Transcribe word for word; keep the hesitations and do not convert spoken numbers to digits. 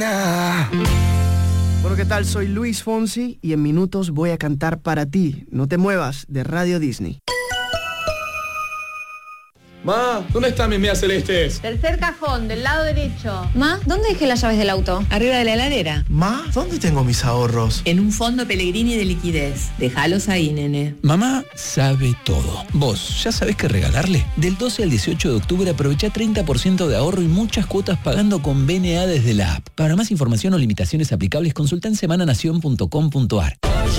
Bueno, ¿qué tal? Soy Luis Fonsi y en minutos voy a cantar para ti. No te muevas, de Radio Disney. Ma, ¿dónde están mis medias celestes? Tercer cajón, del lado derecho. Ma, ¿dónde dejé las llaves del auto? Arriba de la heladera. Ma, ¿dónde tengo mis ahorros? En un fondo Pellegrini de liquidez. Déjalos ahí, nene. Mamá sabe todo. ¿Vos ya sabés qué regalarle? Del doce al dieciocho de octubre aprovecha treinta por ciento de ahorro y muchas cuotas pagando con B N A desde la app. Para más información o limitaciones aplicables, consulta en semananación punto com punto ar.